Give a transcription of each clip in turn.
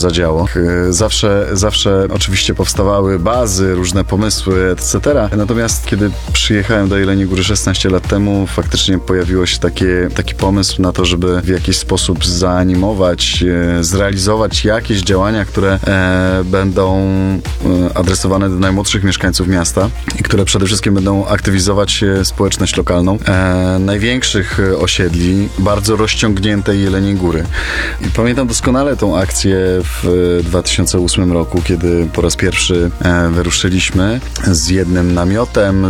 zadziało. Zawsze oczywiście powstawały bazy, różne pomysły, etc. Natomiast kiedy przyjechałem do Jeleniej Góry 16 lat temu, faktycznie pojawiło się taki pomysł na to, żeby w jakiś sposób zaanimować, zrealizować jakieś działania, które będą adresowane do najmłodszych mieszkańców miasta i które przede wszystkim będą aktywizować społeczność lokalną największych osiedli, bardzo rozciągniętej Jeleniej Góry. I pamiętam doskonale tą akcję w 2008 roku, kiedy po raz pierwszy wyruszyliśmy z jednym namiotem,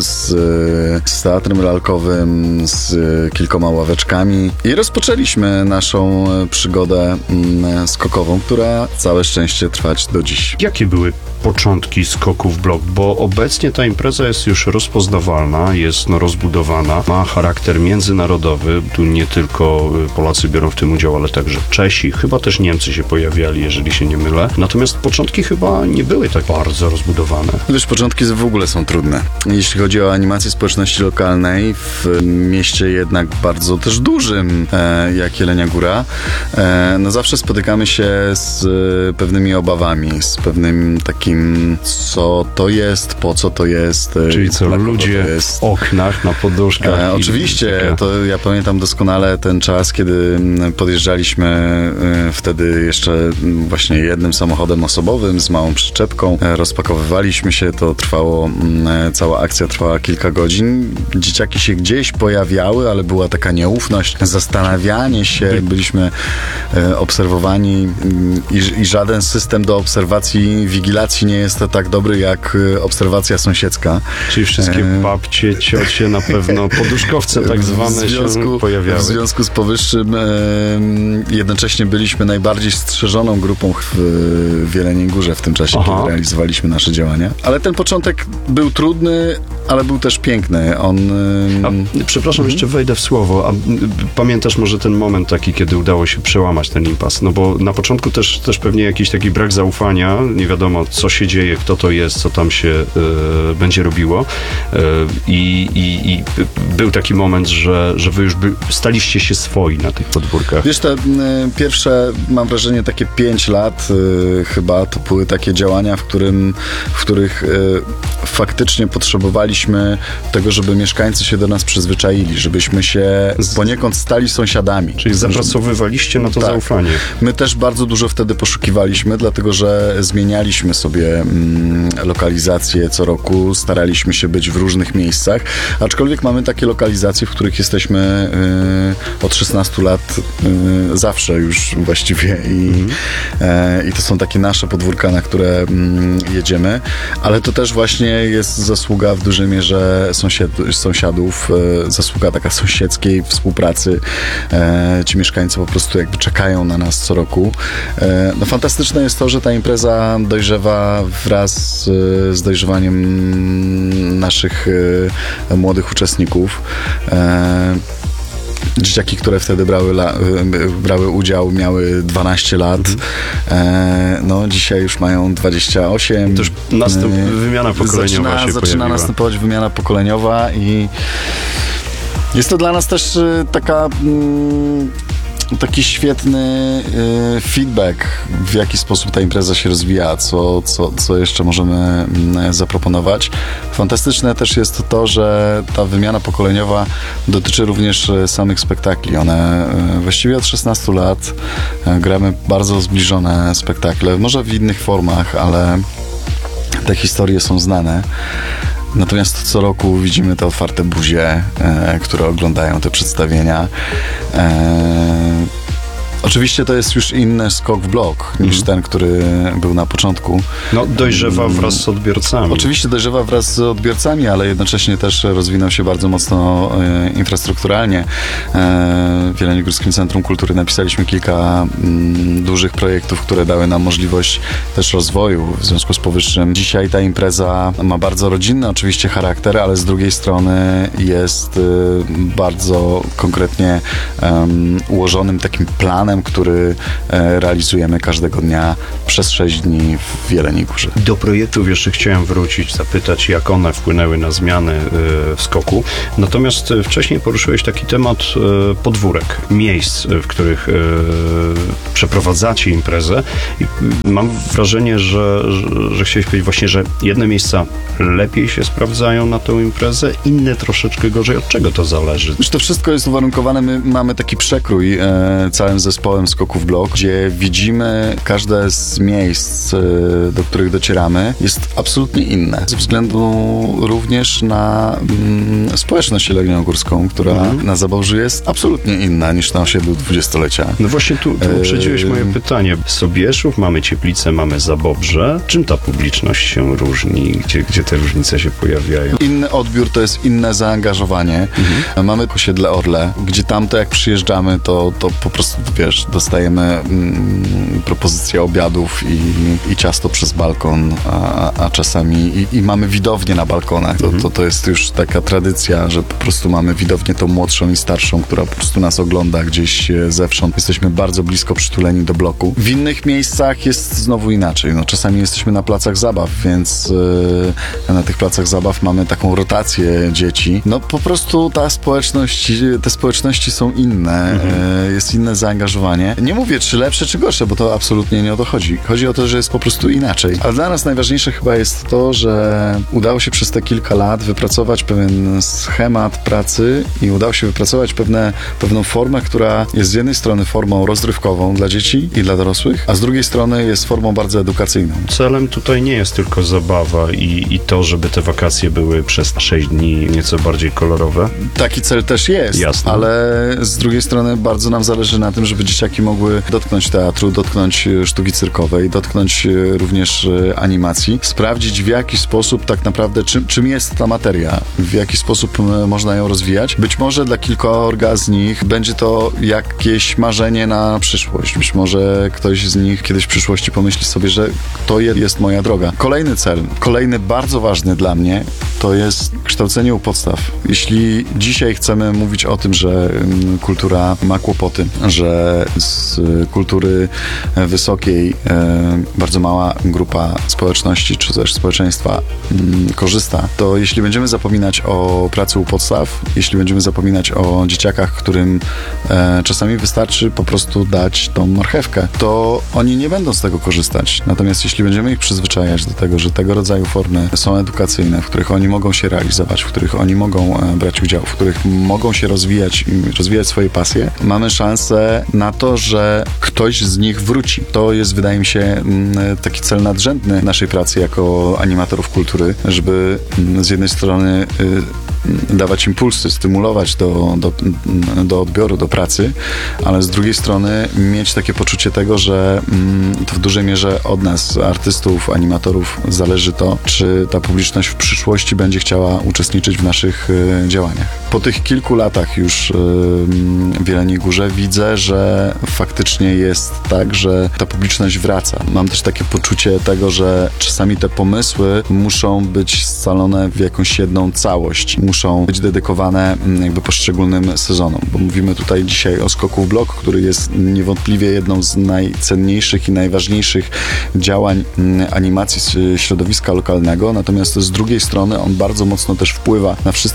z teatrem lalkowym, z kilkoma ławeczkami i rozpoczęliśmy naszą przygodę skokową, która całe szczęście trwać do dziś. Jakie były początki skoków w blok? Bo obecnie ta impreza jest już rozpoznawalna, jest rozbudowana, ma charakter międzynarodowy. Tu nie tylko Polacy biorą w tym udział, ale także Czesi, chyba też Niemcy się pojawiali, jeżeli się nie mylę. Natomiast początki chyba nie były tak bardzo rozbudowane. Wiesz, początki w ogóle są trudne. Jeśli chodzi o animację społeczności lokalnej w mieście jednak bardzo też dużym, jak Jelenia Góra, no zawsze spotykamy się z pewnymi obawami, z pewnym takim, co to jest, po co to jest. Czyli co, ludzie w oknach, na poduszkach. Oczywiście, to ja pamiętam doskonale ten czas, kiedy podjeżdżaliśmy wtedy jeszcze właśnie jednym samochodem osobowym z małą przyczepką. Rozpakowywaliśmy się, to trwało, cała akcja trwała kilka godzin. Dzieciaki się gdzieś pojawiały, ale była taka nieufność, zastanawianie się. Byliśmy obserwowani i żaden system do obserwacji, wigilacji nie jest tak dobry jak obserwacja sąsiedzka. Czyli wszystkie babcie, ciocie, na pewno poduszkowce tak zwane się pojawiały. W związku z powyższym jednocześnie byliśmy najbardziej strzeżoną grupą w Jeleniej Górze w tym czasie, kiedy realizowaliśmy nasze działania. Ale ten początek był trudny, ale był też piękny. Przepraszam, jeszcze wejdę w słowo. A pamiętasz może ten moment taki, kiedy udało się przełamać ten impas? No bo na początku też pewnie jakiś taki brak zaufania, nie wiadomo co się dzieje, kto to jest, co tam się będzie robiło. I był taki moment, że wy już staliście się swoi na tych podwórkach. Wiesz, te pierwsze, mam wrażenie, takie 5 lat chyba, to były takie działania, w których faktycznie potrzebowaliśmy tego, żeby mieszkańcy się do nas przyzwyczaili, żebyśmy się poniekąd stali sąsiadami. Czyli zapracowywaliście na to zaufanie. My też bardzo dużo wtedy poszukiwaliśmy, dlatego że zmienialiśmy sobie lokalizację co roku, staraliśmy się być w różnych miejscach, aczkolwiek mamy takie lokalizacje, w których jesteśmy od 16 lat zawsze już właściwie i to są takie nasze podwórka, na które jedziemy, ale to też właśnie jest zasługa w dużej mierze sąsiadów, zasługa taka sąsiedzkiej współpracy. Ci mieszkańcy po prostu jakby czekają na nas co roku. No fantastyczne jest to, że ta impreza dojrzewa wraz z dojrzewaniem naszych młodych uczestników. Dzieciaki, które wtedy brały udział, miały 12 lat. No, dzisiaj już mają 28. To już wymiana pokoleniowa zaczyna następować wymiana pokoleniowa i jest to dla nas też taki świetny feedback, w jaki sposób ta impreza się rozwija, co jeszcze możemy zaproponować. Fantastyczne też jest to, że ta wymiana pokoleniowa dotyczy również samych spektakli. One właściwie od 16 lat gramy bardzo zbliżone spektakle, może w innych formach, ale te historie są znane. Natomiast co roku widzimy te otwarte buzie, które oglądają te przedstawienia. Oczywiście to jest już inny skok w blok niż ten, który był na początku. No, dojrzewa wraz z odbiorcami. Oczywiście dojrzewa wraz z odbiorcami, ale jednocześnie też rozwinął się bardzo mocno infrastrukturalnie. W Jeleniogórskim Centrum Kultury napisaliśmy kilka dużych projektów, które dały nam możliwość też rozwoju. W związku z powyższym dzisiaj ta impreza ma bardzo rodzinny oczywiście charakter, ale z drugiej strony jest bardzo konkretnie ułożonym takim planem planem, który realizujemy każdego dnia przez 6 dni w Jeleniej Górze. Do projektów jeszcze chciałem wrócić, zapytać, jak one wpłynęły na zmiany w skoku. Natomiast wcześniej poruszyłeś taki temat podwórek, miejsc, w których przeprowadzacie imprezę. I mam wrażenie, że chciałeś powiedzieć właśnie, że jedne miejsca lepiej się sprawdzają na tą imprezę, inne troszeczkę gorzej. Od czego to zależy? To wszystko jest uwarunkowane. My mamy taki przekrój całym zespołem Skoków Blok, gdzie widzimy każde z miejsc, do których docieramy, jest absolutnie inne. Ze względu również na społeczność jeleniogórską, która na Zaborzu jest absolutnie inna niż na osiedlu 20-lecia. No właśnie tu uprzedziłeś moje pytanie. Sobieszów, mamy Cieplicę, mamy Zabobrze. Czym ta publiczność się różni? Gdzie te różnice się pojawiają? Inny odbiór to jest inne zaangażowanie. Mamy osiedle Orle, gdzie tamto jak przyjeżdżamy, to po prostu, wiesz, dostajemy propozycje obiadów i ciasto przez balkon, a czasami i mamy widownię na balkonach. To jest już taka tradycja, że po prostu mamy widownię tą młodszą i starszą, która po prostu nas ogląda gdzieś zewsząd. Jesteśmy bardzo blisko przytuleni do bloku. W innych miejscach jest znowu inaczej. No, czasami jesteśmy na placach zabaw, więc na tych placach zabaw mamy taką rotację dzieci. No po prostu te społeczności są inne. Jest inne zaangażowanie. Nie mówię, czy lepsze, czy gorsze, bo to absolutnie nie o to chodzi. Chodzi o to, że jest po prostu inaczej. Ale dla nas najważniejsze chyba jest to, że udało się przez te kilka lat wypracować pewien schemat pracy i udało się wypracować pewną formę, która jest z jednej strony formą rozrywkową dla dzieci i dla dorosłych, a z drugiej strony jest formą bardzo edukacyjną. Celem tutaj nie jest tylko zabawa i to, żeby te wakacje były przez 6 dni nieco bardziej kolorowe. Taki cel też jest, jasne, ale z drugiej strony bardzo nam zależy na tym, żeby dzieciaki mogły dotknąć teatru, dotknąć sztuki cyrkowej, dotknąć również animacji, sprawdzić w jaki sposób tak naprawdę, czym jest ta materia, w jaki sposób można ją rozwijać. Być może dla kilkorga z nich będzie to jakieś marzenie na przyszłość. Być może ktoś z nich kiedyś w przyszłości pomyśli sobie, że to jest moja droga. Kolejny cel, kolejny bardzo ważny dla mnie, to jest kształcenie u podstaw. Jeśli dzisiaj chcemy mówić o tym, że kultura ma kłopoty, że z kultury wysokiej bardzo mała grupa społeczności, czy też społeczeństwa korzysta, to jeśli będziemy zapominać o pracy u podstaw, jeśli będziemy zapominać o dzieciakach, którym czasami wystarczy po prostu dać tą marchewkę, to oni nie będą z tego korzystać. Natomiast jeśli będziemy ich przyzwyczajać do tego, że tego rodzaju formy są edukacyjne, w których oni mogą się realizować, w których oni mogą brać udział, w których mogą się rozwijać swoje pasje, mamy szansę na to, że ktoś z nich wróci. To jest, wydaje mi się, taki cel nadrzędny naszej pracy jako animatorów kultury, żeby z jednej strony dawać impulsy, stymulować do odbioru, do pracy, ale z drugiej strony mieć takie poczucie tego, że to w dużej mierze od nas, artystów, animatorów, zależy to, czy ta publiczność w przyszłości będzie chciała uczestniczyć w naszych działaniach. Po tych kilku latach już w Jeleniej Górze widzę, że faktycznie jest tak, że ta publiczność wraca. Mam też takie poczucie tego, że czasami te pomysły muszą być scalone w jakąś jedną całość. Muszą być dedykowane jakby poszczególnym sezonom, bo mówimy tutaj dzisiaj o Skoku Blok, który jest niewątpliwie jedną z najcenniejszych i najważniejszych działań animacji środowiska lokalnego, natomiast z drugiej strony on bardzo mocno też wpływa na wszystkie